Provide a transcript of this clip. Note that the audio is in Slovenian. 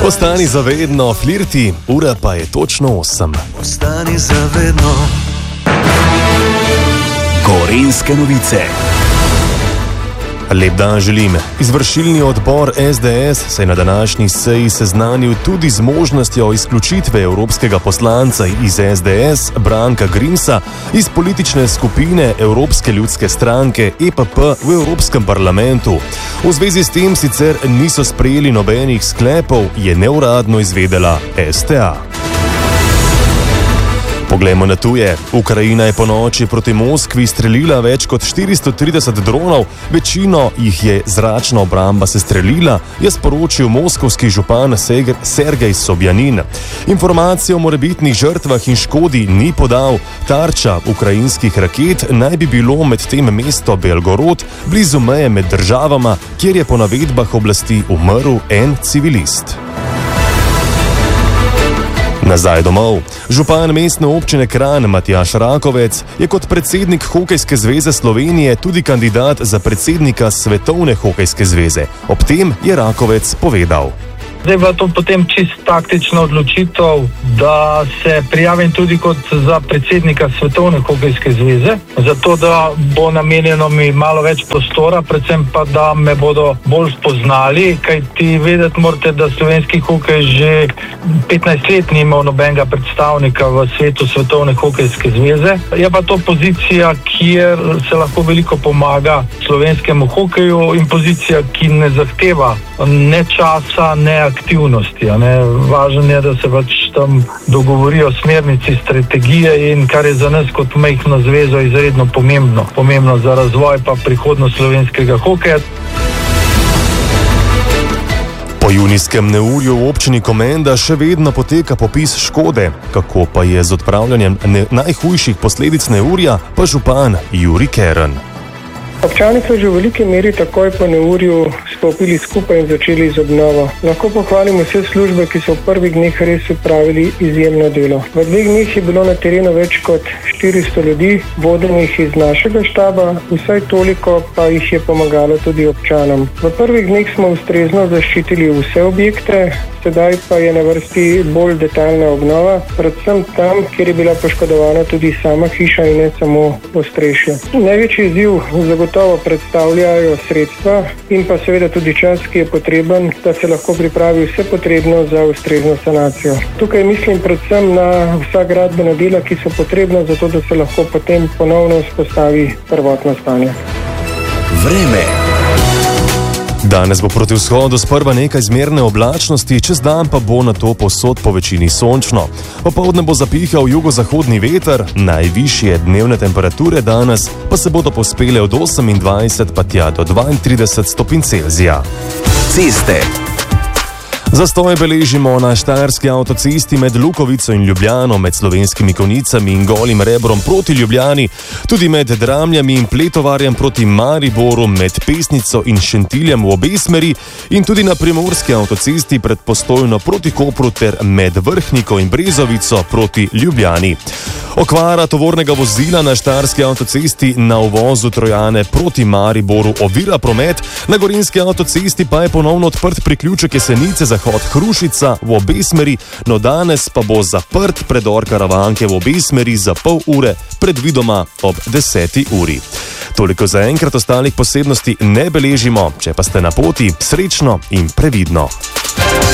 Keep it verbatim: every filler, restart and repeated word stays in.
Ostani zavedno flirti, ura pa je točno osem. Ostani zavedno. Gorenjske novice. Lep dan želim. Izvršilni odbor es de es se je na današnji seji seznanil tudi z možnostjo izključitve evropskega poslanca iz es de es Branka Grimsa iz politične skupine Evropske ljudske stranke E P P v Evropskem parlamentu. V zvezi s tem sicer niso sprejeli nobenih sklepov, je neuradno izvedela es te a. Poglejmo na tuje. Ukrajina je po noči proti Moskvi streljila več kot štiristo trideset dronov, večino jih je zračna obramba sestrelila, je sporočil moskovski župan Sergej Sobjanin. Informacije o morebitnih žrtvah in škodi ni podal. Tarča ukrajinskih raket naj bi bilo med tem mesto Belgorod, blizu meje med državama, kjer je po navedbah oblasti umrl en civilist. Nazaj domov. Župan mestne občine Kranj Matjaž Rakovec je kot predsednik Hokejske zveze Slovenije tudi kandidat za predsednika Svetovne hokejske zveze. Ob tem je Rakovec povedal: Zdaj je bila to potem čist taktična odločitev, da se prijavim tudi kot za predsednika Svetovne hokejske zveze, zato da bo namenjeno mi malo več prostora, predvsem pa da me bodo bolj spoznali, kajti vedeti morate, da slovenski hokej že petnajst let ni imel nobenega predstavnika v svetu Svetovne hokejske zveze. Je pa to pozicija, kjer se lahko veliko pomaga slovenskemu hokeju in pozicija, ki ne zahteva ne časa, ne aktivnosti. Ne. Važno je, da se pač tam dogovorijo smernici, strategije in kar je za nas kot majhno zvezo izredno pomembno. Pomembno za razvoj pa prihodnost slovenskega hokeja. Po junijskem neurju v občini Komenda še vedno poteka popis škode. Kako pa je z odpravljanjem najhujših posledic neurja, pa župan Jurij Kern. Občani so že v veliki meri takoj po neurju stopili skupaj in začeli z obnovo. Lahko pohvalim vse službe, ki so v prvih dneh res opravili izjemno delo. V dveh dneh je bilo na terenu več kot štiristo ljudi, vodenih iz našega štaba, vsaj toliko pa jih je pomagalo tudi občanom. V prvih dneh smo ustrezno zaščitili vse objekte, sedaj pa je na vrsti bolj detaljna obnova, predvsem tam, kjer je bila poškodovana tudi sama hiša in ne samo ostrešje. Največji izziv zagotovo predstavljajo sredstva in pa seveda tudi čas, ki je potreben, da se lahko pripravi vse potrebno za ustrezno sanacijo. Tukaj mislim predvsem na vsa gradbena dela, ki so potrebna za to, da se lahko potem ponovno vzpostavi prvotno stanje. Vreme. Danes bo proti vzhodu sprva nekaj zmerne oblačnosti, čez dan pa bo nato povsod po večini sončno. Popoldne bo zapihal jugozahodni veter, najvišje dnevne temperature danes pa se bodo povzpele od osemindvajset pa tja do dvaintrideset stopinj Celzija. Ceste. Zastoj beležimo na štajerski avtocesti med Lukovico in Ljubljano, med Slovenskimi Konjicami in Golim Rebrom proti Ljubljani, tudi med Dramljami in Pletovarjem proti Mariboru, med Pesnico in Šentiljem v obe smeri in tudi na primorski avtocesti pred Postojno proti Kopru ter med Vrhniko in Brezovico proti Ljubljani. Okvara tovornega vozila na štajerski avtocesti na uvozu Trojane proti Mariboru ovira promet, na gorenjski avtocesti pa je ponovno odprt priključek Jesenice zahod Hrušica v obe smeri, no danes pa bo zaprt predor Karavanke v obe smeri za pol ure, predvidoma ob deseti uri. Toliko za enkrat, ostalih posebnosti ne beležimo, če pa ste na poti, srečno in previdno.